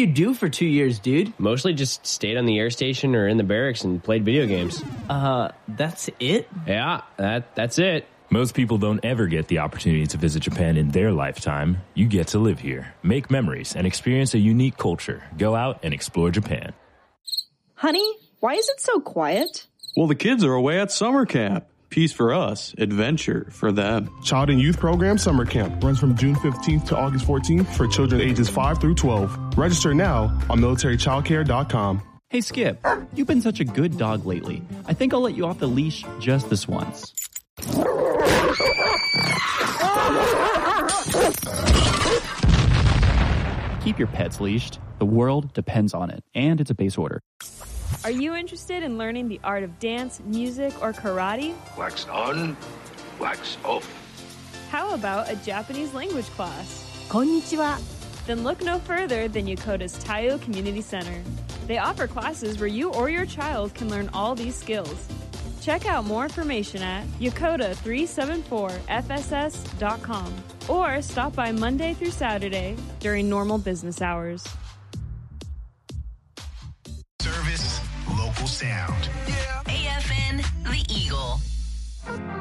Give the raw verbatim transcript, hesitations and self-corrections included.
you do for two years, dude? Mostly just stayed on the air station or in the barracks and played video games. Uh, that's it? Yeah, that that's it. Most people don't ever get the opportunity to visit Japan in their lifetime. You get to live here, make memories, and experience a unique culture. Go out and explore Japan. Honey, why is it so quiet? Well, the kids are away at summer camp. Peace for us, adventure for them. Child and Youth Program Summer Camp runs from June fifteenth to August fourteenth for children ages five through twelve. Register now on military child care dot com. Hey, Skip, you've been such a good dog lately. I think I'll let you off the leash just this once. Keep your pets leashed. The world depends on it, and it's a base order. Are you interested in learning the art of dance, music, or karate? Wax on, wax off. How about a Japanese language class? Konnichiwa. Then look no further than Yokota's Taiyo Community Center. They offer classes where you or your child can learn all these skills. Check out more information at yokota three seven four f s s dot com or stop by Monday through Saturday during normal business hours. Service, local sound. Yeah. A F N, The Eagle.